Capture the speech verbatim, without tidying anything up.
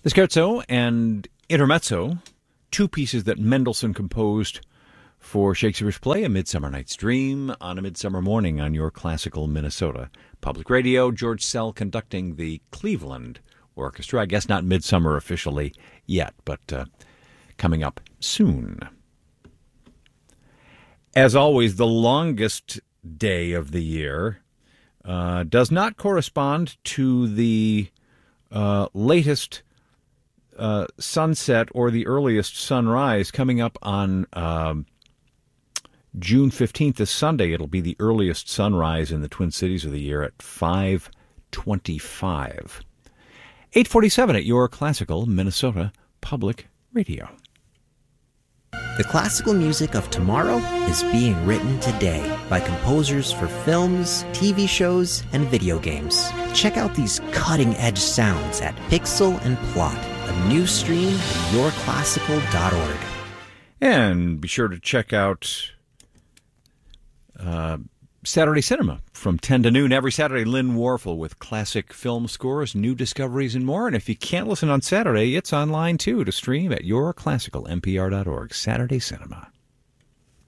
The Scherzo and Intermezzo, two pieces that Mendelssohn composed for Shakespeare's play A Midsummer Night's Dream on a Midsummer Morning on your classical Minnesota Public Radio. George Sell conducting the Cleveland Orchestra. I guess not Midsummer officially yet, but uh, coming up soon. As always, the longest day of the year uh, does not correspond to the uh, latest uh, sunset or the earliest sunrise. Coming up on um, June fifteenth, this Sunday, it'll be the earliest sunrise in the Twin Cities of the year at five twenty-five. eight forty-seven at your classical Minnesota Public Radio. The classical music of tomorrow is being written today by composers for films, T V shows, and video games. Check out these cutting-edge sounds at Pixel and Plot, a new stream at your classical dot org. And be sure to check out uh, Saturday Cinema from ten to noon every Saturday. Lynn Warfel with classic film scores, new discoveries, and more. And if you can't listen on Saturday, it's online, too, to stream at your classical N P R dot org. Saturday Cinema.